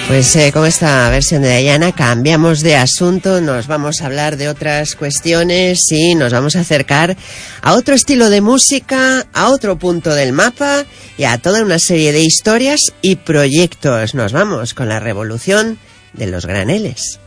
Pues con esta versión de Diana cambiamos de asunto, nos vamos a hablar de otras cuestiones y nos vamos a acercar a otro estilo de música, a otro punto del mapa y a toda una serie de historias y proyectos. Nos vamos con la revolución de los graneles.